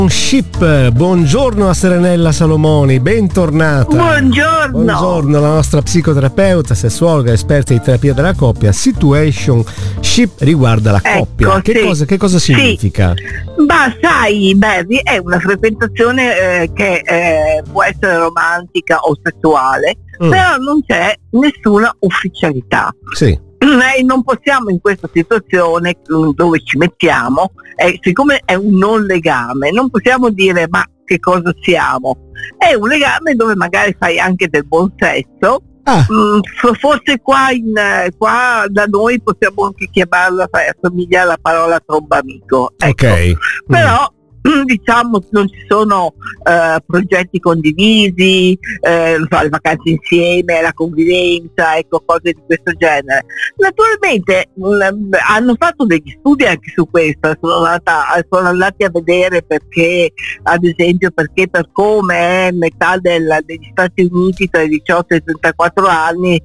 Ship, buongiorno a Serenella Salomoni, bentornata. Buongiorno, la nostra psicoterapeuta, sessuologa, esperta di terapia della coppia. Situationship riguarda la coppia. Che cosa significa? Ma sai, è una frequentazione che può essere romantica o sessuale, però non c'è nessuna ufficialità. Sì. Non possiamo in questa situazione dove ci mettiamo, siccome è un non legame, non possiamo dire ma che cosa siamo. È un legame dove magari fai anche del buon sesso. Forse qua da noi possiamo anche chiamarla, assomiglia alla parola tromba amico. Ecco. Ok. Però diciamo non ci sono progetti condivisi, le vacanze insieme, la convivenza, ecco, cose di questo genere. Naturalmente hanno fatto degli studi anche su questo, sono andati a vedere perché, ad esempio, perché per come è metà degli Stati Uniti tra i 18 e i 34 anni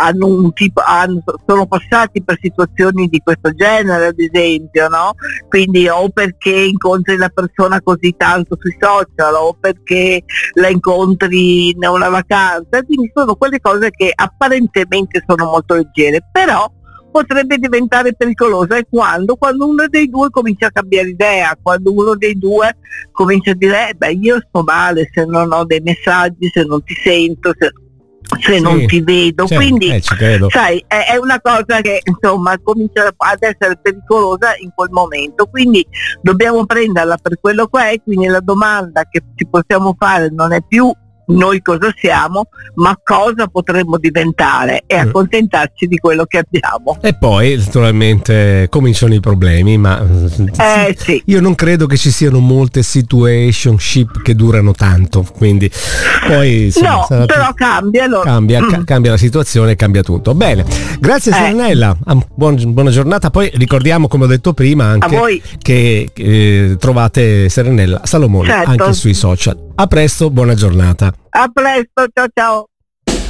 sono passati per situazioni di questo genere, ad esempio, no? Quindi o perché incontri la persona così tanto sui social o perché la incontri in una vacanza, quindi sono quelle cose che apparentemente sono molto leggere, però potrebbe diventare pericolosa quando uno dei due comincia a cambiare idea, quando uno dei due comincia a dire io sto male se non ho dei messaggi, se non ti sento, se non ti vedo, quindi sai, è una cosa che insomma comincia ad essere pericolosa in quel momento, quindi dobbiamo prenderla per quello che è. Quindi la domanda che ci possiamo fare non è più noi cosa siamo, ma cosa potremmo diventare, e accontentarci di quello che abbiamo. E poi naturalmente cominciano i problemi, ma sì. Io non credo che ci siano molte situationship che durano tanto, quindi poi però cambia la situazione, cambia tutto. Bene, grazie Serenella, buona giornata. Poi ricordiamo, come ho detto prima, anche che trovate Serenella Salomoni anche sui social. A presto, buona giornata. A presto, ciao ciao.